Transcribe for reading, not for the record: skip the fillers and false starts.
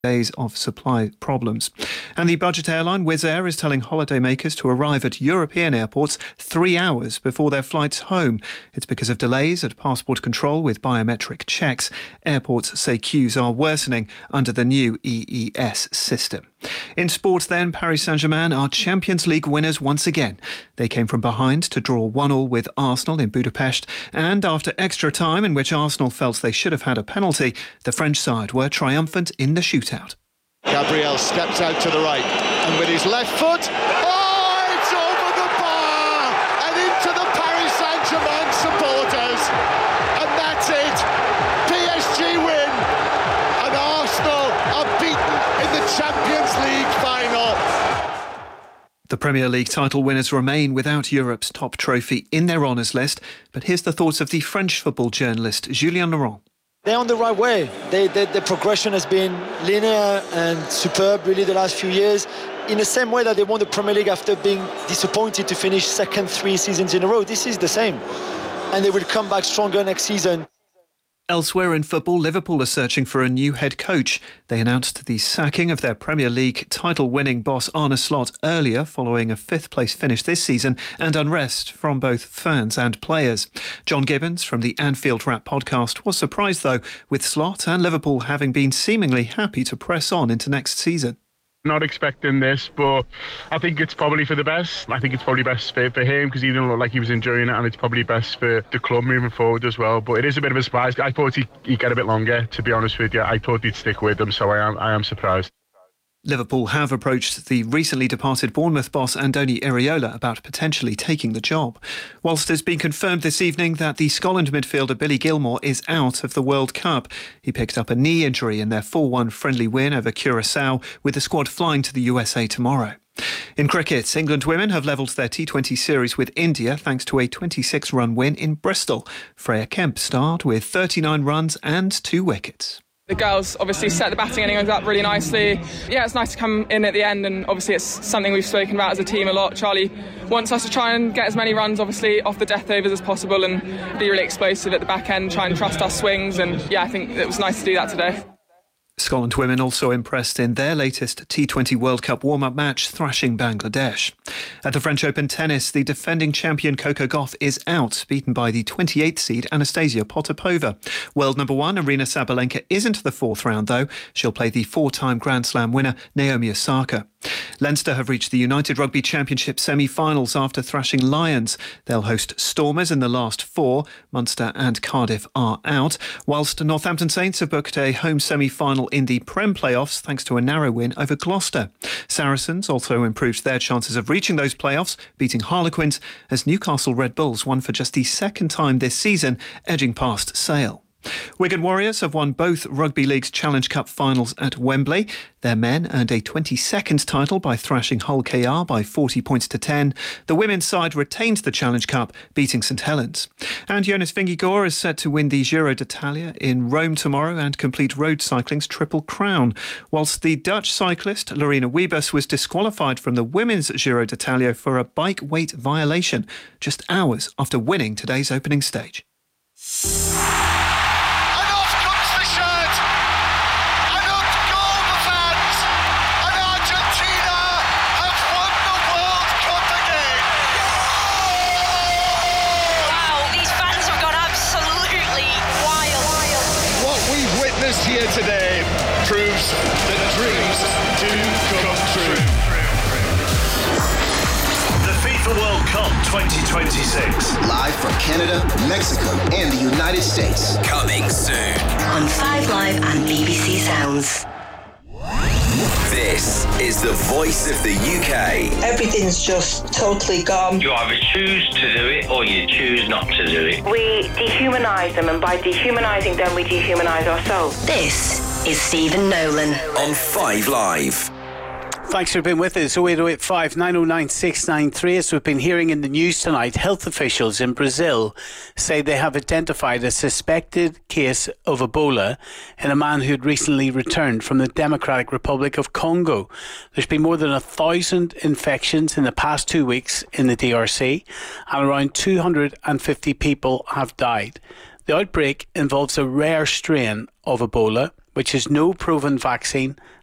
days of supply problems. And the budget airline Wizz Air is telling holidaymakers to arrive at European airports 3 hours before their flights home. It's because of delays at passport control with biometric checks. Airports say queues are worsening under the new EES system. In sport then, Paris Saint-Germain are Champions League winners once again. They came from behind to draw 1-1 with Arsenal in Budapest, and after extra time in which Arsenal felt they should have had a penalty, the French side were triumphant in the shootout. Gabriel steps out to the right, and with his left foot, it's over the bar and into the Paris Saint-Germain supporters, and that's it. PSG win, and Arsenal are beaten in the Champions League final. The Premier League title winners remain without Europe's top trophy in their honours list, but here's the thoughts of the French football journalist Julien Laurent. They're on the right way. The progression has been linear and superb really the last few years, in the same way that they won the Premier League after being disappointed to finish second 3 seasons in a row. This is the same, and they will come back stronger next season. Elsewhere in football, Liverpool are searching for a new head coach. They announced the sacking of their Premier League title-winning boss Arne Slot earlier, following a fifth-place finish this season and unrest from both fans and players. John Gibbons from the Anfield Wrap podcast was surprised, though, with Slot and Liverpool having been seemingly happy to press on into next season. Not expecting this, but I think it's probably for the best. I think it's probably best for him because he didn't look like he was enjoying it, and it's probably best for the club moving forward as well. But it is a bit of a surprise. I thought he'd get a bit longer, to be honest with you. I thought he'd stick with them, so I am surprised. Liverpool have approached the recently departed Bournemouth boss Andoni Iraola about potentially taking the job. Whilst it's been confirmed this evening that the Scotland midfielder Billy Gilmour is out of the World Cup. He picked up a knee injury in their 4-1 friendly win over Curaçao, with the squad flying to the USA tomorrow. In cricket, England women have levelled their T20 series with India thanks to a 26-run win in Bristol. Freya Kemp starred with 39 runs and 2 wickets. The girls obviously set the batting innings up really nicely. Yeah, it's nice to come in at the end, and obviously it's something we've spoken about as a team a lot. Charlie wants us to try and get as many runs, obviously, off the death overs as possible and be really explosive at the back end, try and trust our swings, and yeah, I think it was nice to do that today. Scotland women also impressed in their latest T20 World Cup warm-up match, thrashing Bangladesh. At the French Open tennis, the defending champion Coco Gauff is out, beaten by the 28th seed Anastasia Potapova. World number 1 Aryna Sabalenka isn't the fourth round, though. She'll play the 4-time Grand Slam winner Naomi Osaka. Leinster have reached the United Rugby Championship semi-finals after thrashing Lions. They'll host Stormers in the last 4. Munster and Cardiff are out, whilst Northampton Saints have booked a home semi-final in the Prem playoffs thanks to a narrow win over Gloucester. Saracens also improved their chances of reaching those playoffs, beating Harlequins, as Newcastle Red Bulls won for just the second time this season, edging past Sale. Wigan Warriors have won both Rugby League's Challenge Cup finals at Wembley. Their men earned a 22nd title by thrashing Hull KR by 40 points to 10. The women's side retained the Challenge Cup, beating St Helens. And Jonas Vingegaard is set to win the Giro d'Italia in Rome tomorrow and complete road cycling's Triple Crown, whilst the Dutch cyclist Lorena Wiebes was disqualified from the women's Giro d'Italia for a bike weight violation just hours after winning today's opening stage. Here today proves that dreams do come true. The FIFA World Cup 2026. Live from Canada, Mexico, and the United States. Coming soon. On 5 Live and BBC Sounds. This is the voice of the UK. Everything's just totally gone. You either choose to do it or you choose not to do it. We dehumanise them, and by dehumanising them, we dehumanise ourselves. This is Stephen Nolan. On 5 Live. Thanks for being with us. 08085 909 693. As we've been hearing in the news tonight, health officials in Brazil say they have identified a suspected case of Ebola in a man who had recently returned from the Democratic Republic of Congo. There's been more than 1,000 infections in the past 2 weeks in the DRC, and around 250 people have died. The outbreak involves a rare strain of Ebola which has no proven vaccine